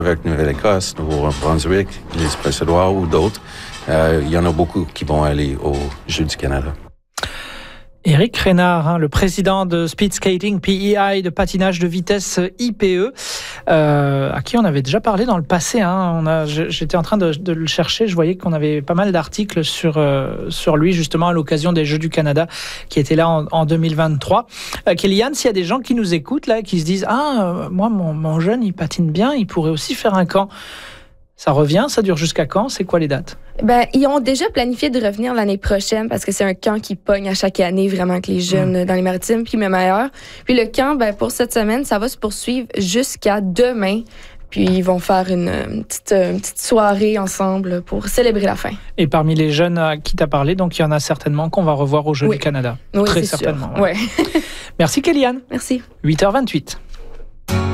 Avec Nouvelle-Écosse, Nouveau-Brunswick, les Écossais ou d'autres, il y en a beaucoup qui vont aller aux Jeux du Canada. Éric Rénard, le président de Speed Skating PEI, de patinage de vitesse IPE, à qui on avait déjà parlé dans le passé. J'étais en train de le chercher, je voyais qu'on avait pas mal d'articles sur lui, justement à l'occasion des Jeux du Canada qui étaient là en 2023. Kéliane, s'il y a des gens qui nous écoutent là, qui se disent « Ah, moi, mon jeune, il patine bien, il pourrait aussi faire un camp ». Ça revient, ça dure jusqu'à quand? C'est quoi les dates? Ils ont déjà planifié de revenir l'année prochaine parce que c'est un camp qui pogne à chaque année vraiment avec les jeunes dans les maritimes, puis même ailleurs. Puis le camp, pour cette semaine, ça va se poursuivre jusqu'à demain. Puis ils vont faire une petite soirée ensemble pour célébrer la fin. Et parmi les jeunes à qui tu as parlé, donc il y en a certainement qu'on va revoir aux Jeux du Canada. Oui, très c'est certainement. sûr. Ouais. Merci Kéliane. Merci. 8h28.